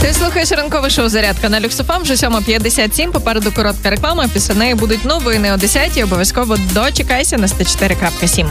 Ти слухаєш ранкове шоу «Зарядка» на Люкс ФМ, вже 7:57, попереду коротка реклама, після неї будуть новини о 10:00, обов'язково дочекайся на 104.7.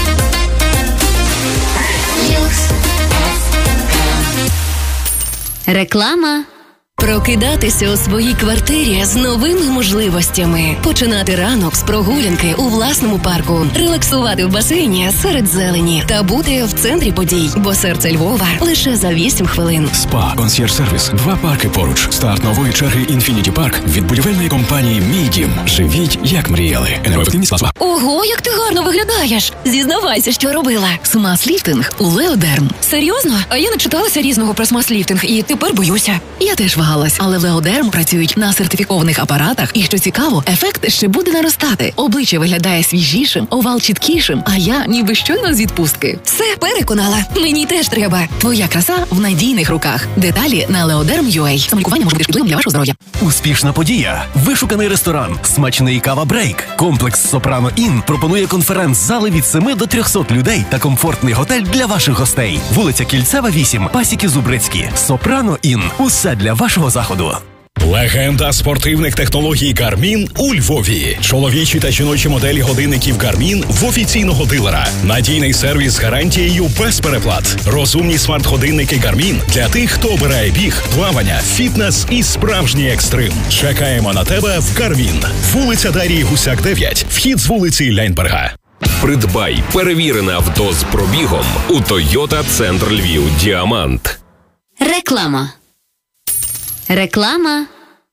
Реклама. Прокидатися у своїй квартирі з новими можливостями. Починати ранок з прогулянки у власному парку. Релаксувати в басейні серед зелені. Та бути в центрі подій. Бо серце Львова лише за 8 хвилин. СПА, консьєрж-сервіс, 2 парки поруч. Старт нової черги «Інфініті Парк» від будівельної компанії «Мій дім». Живіть, як мріяли. Енергоефективність клас 2. Ого, як ти гарно виглядаєш! Зізнавайся, що робила. Смаз-ліфтинг у Леодерм. Серйозно? А я не читалася різного про смаз-ліфтинг і тепер боюся. Я теж вагалась, але в Леодерм працюють на сертифікованих апаратах. І що цікаво, ефект ще буде наростати. Обличчя виглядає свіжішим, овал чіткішим, а я ніби щойно з відпустки. Все, переконала. Мені теж треба. Твоя краса в надійних руках. Деталі на Leoderm.ua. Самолікування може бути шкідливим для вашого здоров'я. Успішна подія, вишуканий ресторан, смачний кава-брейк. Комплекс «Сопрано Ін» пропонує конференц-зали від 7 до 300 людей та комфортний готель для ваших гостей. Вулиця Кільцева, 8, Пасіки Зубрицькі. «Сопрано Ін» – усе для вашого заходу. Легенда спортивних технологій Garmin у Львові. Чоловічі та жіночі моделі годинників Garmin в офіційного дилера. Надійний сервіс з гарантією без переплат. Розумні смарт-годинники Garmin для тих, хто обирає біг, плавання, фітнес і справжній екстрим. Чекаємо на тебе в Garmin. Вулиця Дарії Гусяк, 9. Вхід з вулиці Ляйнберга. Придбай перевірене авто з пробігом у Toyota Центр Львів Діамант. Реклама.